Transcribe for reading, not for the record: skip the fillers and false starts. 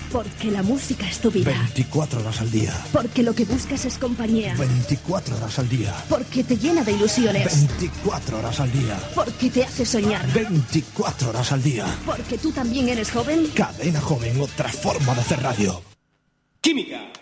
Porque la música es tu vida. 24 horas al día. Porque lo que buscas es compañía. 24 horas al día. Porque te llena de ilusiones. 24 horas al día. Porque te hace soñar. 24 horas al día. Porque tú también eres joven. Cadena Joven, otra forma de hacer radio. Química.